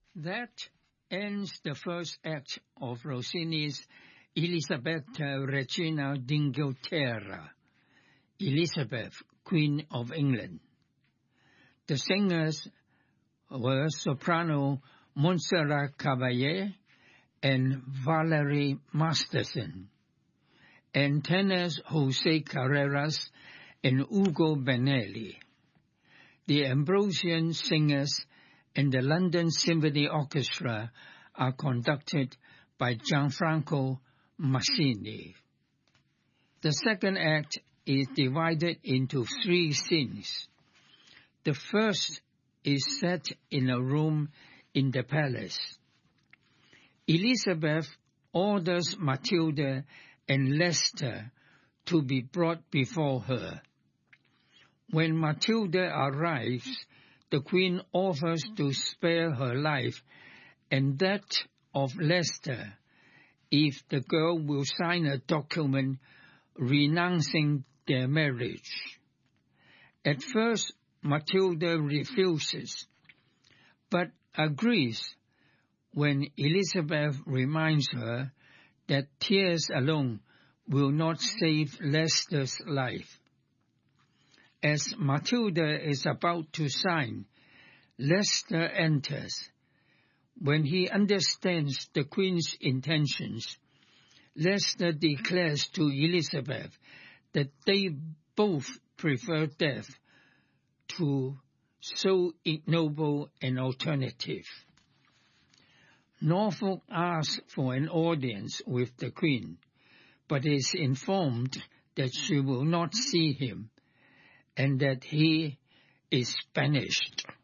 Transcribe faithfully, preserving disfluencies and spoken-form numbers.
That ends the first act of Rossini's Elisabetta Regina d'Inghilterra, Elizabeth, Queen of England. The singers were soprano Montserrat Caballé and Valerie Masterson, and tenors Jose Carreras and Ugo Benelli. The Ambrosian Singers and the London Symphony Orchestra are conducted by Gianfranco Massini. The second act is divided into three scenes. The first is set in a room in the palace. Elizabeth orders Matilda and Leicester to be brought before her. When Matilda arrives, the Queen offers to spare her life and that of Leicester if the girl will sign a document renouncing their marriage. At first, Matilda refuses, but agrees when Elizabeth reminds her that tears alone will not save Leicester's life. As Matilda is about to sign, Leicester enters. When he understands the Queen's intentions, Leicester declares to Elizabeth that they both prefer death to so ignoble an alternative. Norfolk asks for an audience with the Queen, but is informed that she will not see him and that he is banished.